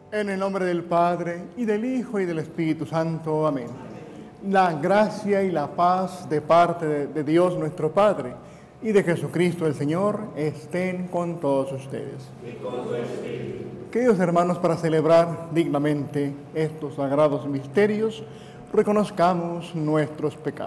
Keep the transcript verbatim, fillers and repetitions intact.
En el nombre del Padre, y del Hijo, y del Espíritu Santo. Amén. La gracia y la paz de parte de, de Dios nuestro Padre y de Jesucristo el Señor estén con todos ustedes. Y con tu espíritu. Queridos hermanos, para celebrar dignamente estos sagrados misterios, reconozcamos nuestros pecados.